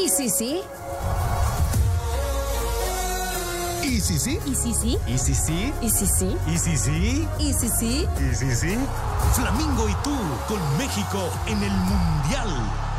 ¿Y si sí? ¿Y si sí? ¿Y si sí? ¿Y si sí? ¿Y si sí? ¿Y si sí? ¿Y si sí? ¿Y si sí? Flamingo y tú con México en el Mundial.